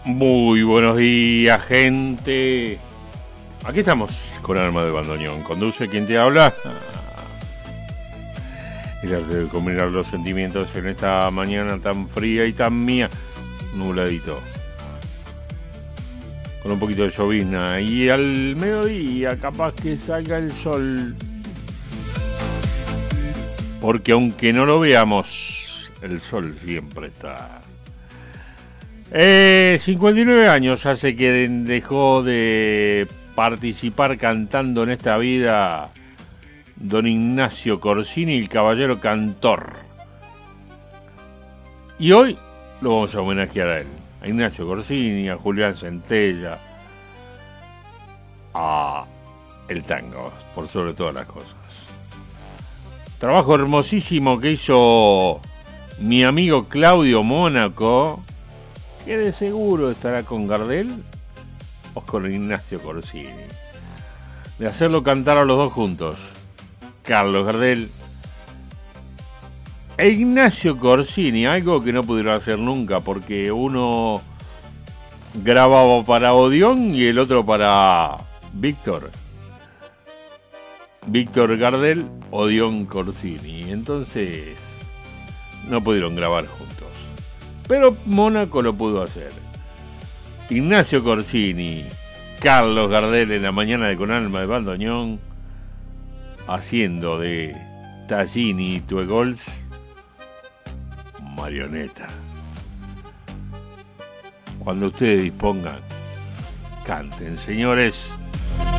Muy buenos días, gente. Aquí estamos con Alma de Bandoneón. Conduce quien te habla. El arte de combinar los sentimientos en esta mañana tan fría y tan mía. Nubladito. Con un poquito de llovizna. Y al mediodía capaz que salga el sol. Porque aunque no lo veamos, el sol siempre está. 59 años hace que dejó de participar cantando en esta vida don Ignacio Corsini, el caballero cantor. Y hoy lo vamos a homenajear a él, a Ignacio Corsini, a Julián Centella, a el tango, por sobre todas las cosas. Trabajo hermosísimo que hizo mi amigo Claudio Mónaco, que de seguro estará con Gardel o con Ignacio Corsini. De hacerlo cantar a los dos juntos, Carlos Gardel e Ignacio Corsini, algo que no pudieron hacer nunca, porque uno grababa para Odeón y el otro para Víctor Gardel, Odeón Corsini. Entonces no pudieron grabar juntos. Pero Mónaco lo pudo hacer. Ignacio Corsini, Carlos Gardel en la mañana de Con Alma de Bandoneón, haciendo de Tallini y Tuegols marioneta. Cuando ustedes dispongan, canten, señores.